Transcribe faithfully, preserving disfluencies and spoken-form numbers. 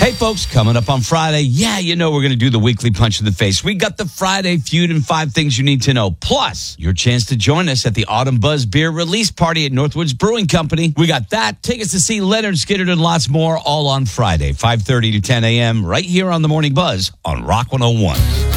Hey, folks, coming up on Friday, yeah, you know we're going to do the weekly punch in the face. We got the Friday Feud and five things you need to know. Plus, your chance to join us at the Autumn Buzz Beer release party at Northwoods Brewing Company. We got that. Tickets to see Leonard Skinner and lots more all on Friday, five thirty to ten a.m. right here on The Morning Buzz on Rock one oh one.